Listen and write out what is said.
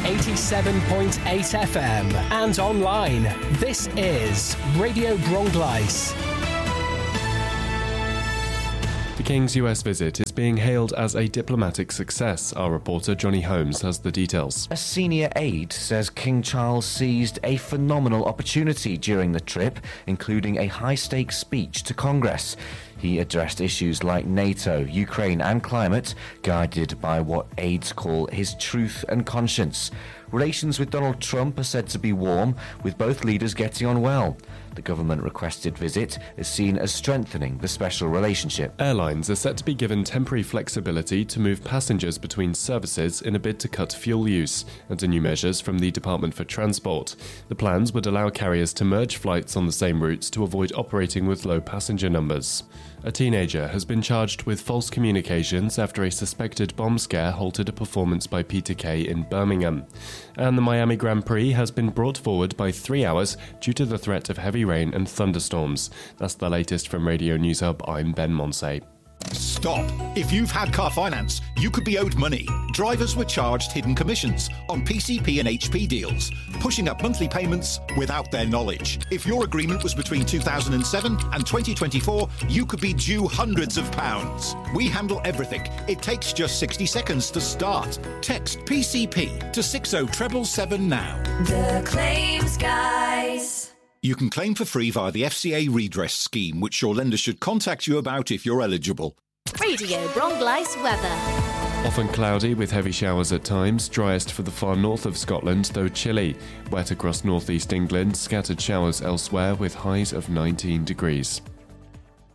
87.8 FM and online. This is Radio Bronglais. The King's US visit is being hailed as a diplomatic success. Our reporter Johnny Holmes has the details. A senior aide says King Charles seized a phenomenal opportunity during the trip, including a high-stakes speech to Congress. He addressed issues like NATO, Ukraine and climate, guided by what aides call his truth and conscience. Relations with Donald Trump are said to be warm, with both leaders getting on well. The government-requested visit is seen as strengthening the special relationship. Airlines are set to be given temporary flexibility to move passengers between services in a bid to cut fuel use, under new measures from the Department for Transport. The plans would allow carriers to merge flights on the same routes to avoid operating with low passenger numbers. A teenager has been charged with false communications after a suspected bomb scare halted a performance by Peter Kay in Birmingham. And the Miami Grand Prix has been brought forward by 3 hours due to the threat of heavy rain and thunderstorms. That's the latest from Radio News Hub. I'm Ben Monsey. Stop. If you've had car finance, you could be owed money. Drivers were charged hidden commissions on PCP and HP deals, pushing up monthly payments without their knowledge. If your agreement was between 2007 and 2024, you could be due hundreds of pounds. We handle everything. It takes just 60 seconds to start. Text PCP to 60777 now. The Claims Guys. You can claim for free via the FCA redress scheme, which your lender should contact you about if you're eligible. Radio Bronglais weather. Often cloudy with heavy showers at times, driest for the far north of Scotland, though chilly. Wet across northeast England, scattered showers elsewhere with highs of 19 degrees.